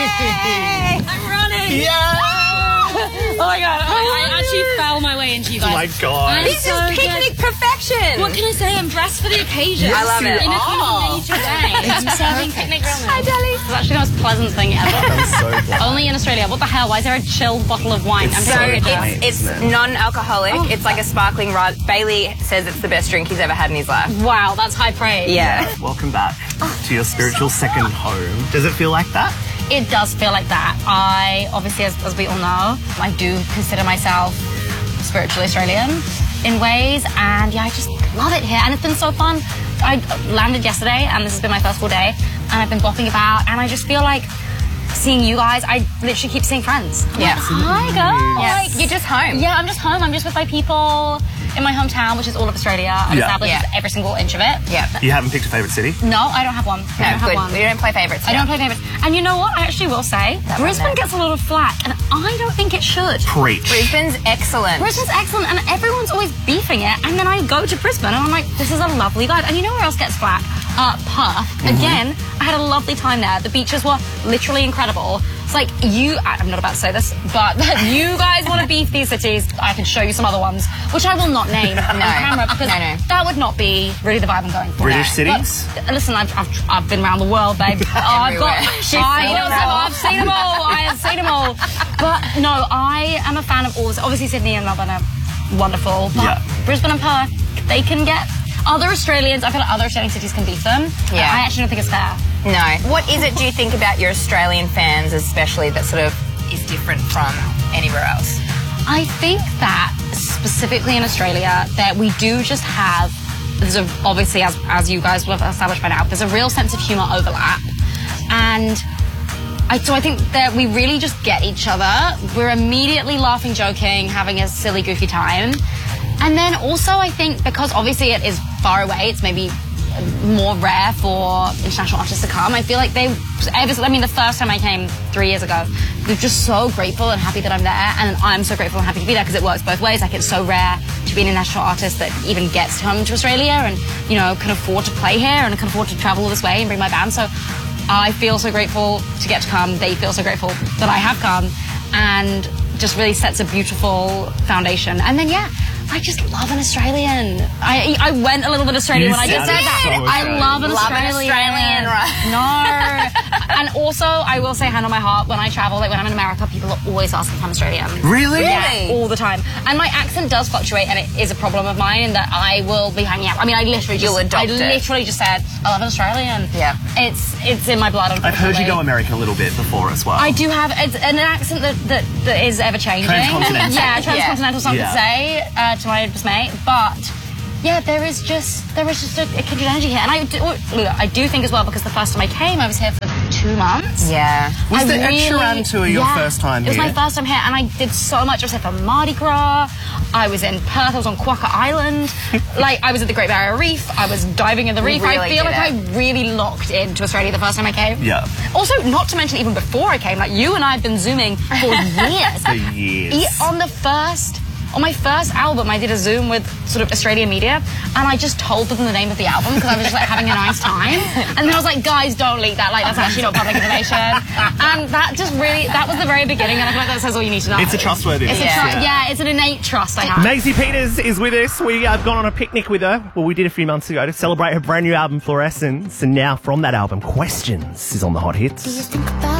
Yay! I'm running! Yeah! Oh my god, I actually fell my way into you guys. Oh my god. This is picnic perfection! What can I say? I'm dressed for the occasion. Yes, I love it. you In a are. kind of major way. I'm serving picnic ramen. Hi, Deli. It's actually the most pleasant thing ever. I'm so glad. Only in Australia. What the hell? Why is there a chilled bottle of wine? It's I'm so just good. kidding. It's non-alcoholic. It's like a sparkling rum. Bailey says it's the best drink he's ever had in his life. Wow, that's high praise. Yeah. Welcome back to your spiritual second home. Does it feel like that? It does feel like that. I, obviously, as we all know, I do consider myself spiritually Australian in ways, and yeah, I just love it here, and it's been so fun. I landed yesterday, and this has been my first full day, and I've been bopping about, and I just feel like seeing you guys, I literally keep seeing friends. I'm Yeah. like, hi, girl. Yes. Like, You're just home. yeah, I'm just home. I'm just with my people in my hometown, which is all of Australia. I've Yeah. established Yeah. every single inch of it. Yeah. You haven't picked a favourite city? No, I don't have one. I No, don't have good. one. We don't play favourites. I don't play favourites. And you know what? I actually will say, That Brisbane one there. gets a lot of flack, and I don't think it should. Preach. Brisbane's excellent. Brisbane's excellent, and everyone's always beefing it, and then I go to Brisbane, and I'm like, this is a lovely vibe. And you know where else gets flack? Perth. Again, I had a lovely time there. The beaches were literally incredible. It's like, I'm not about to say this, but you guys want to beef these cities, I can show you some other ones, which I will not name on camera, because that would not be really the vibe I'm going for. British cities? But, listen, I've been around the world, babe. I've seen them all. I have seen them all. But no, I am a fan of all this. Obviously, Sydney and Melbourne are wonderful, but Yeah. Brisbane and Perth, they can get other Australians. I feel like other Australian cities can beat them. Yeah. I actually don't think it's fair. No. What is it, do you think, about your Australian fans especially that sort of is different from anywhere else? I think that specifically in Australia, that we do just have, obviously as you guys will have established by now, there's a real sense of humour overlap. And so I think that we really just get each other. We're immediately laughing, joking, having a silly, goofy time. And then also I think because obviously it is far away, it's maybe more rare for international artists to come. I feel like the first time I came 3 years ago, they're just so grateful and happy that I'm there, and I'm so grateful and happy to be there because it works both ways. Like, it's so rare to be an international artist that even gets to come to Australia and, you know, can afford to play here and can afford to travel all this way and bring my band. So I feel so grateful to get to come. They feel so grateful that I have come, and just really sets a beautiful foundation. And then, yeah, I just love an Australian. I went a little bit Australian when I just said that. so I love an Love an Australian. Australian, right? No. And also, I will say, hand on my heart, when I travel, like when I'm in America, people are always asking if I'm Australian. Really? Yeah, all the time. And my accent does fluctuate, and it is a problem of mine in that I will be hanging out. I mean, I literally just said, I love an Australian. Yeah. It's in my blood, unfortunately. I've heard you go American a little bit before as well. I do have an accent that is ever changing. Transcontinental. Yeah, transcontinental, some Yeah. could say, to my dismay. But yeah, there is just a kindred energy here, and I do think as well, because the first time I came, I was here for 2 months. Yeah. Was the Ed Sheeran tour your first time here? It was here? my first time here, and I did so much. I was here for Mardi Gras. I was in Perth. I was on Quokka Island. Like, I was at the Great Barrier Reef. I was diving in the reef. Really I feel did like it. I really locked into Australia the first time I came. Yeah. Also, not to mention, even before I came, like, you and I have been Zooming for years. For years. On my first album, I did a Zoom with sort of Australian media, and I just told them the name of the album because I was just like having a nice time. And then I was like, guys, don't leak that. Like, that's actually not public information. And that was the very beginning, and I feel like that says all you need to know. It's a trustworthiness. It's an innate trust I have. Maisie Peters is with us. We have gone on a picnic with her. Well, we did a few months ago to celebrate her brand new album, Fluorescence. And now from that album, Questions is on the Hot Hits. Do you think about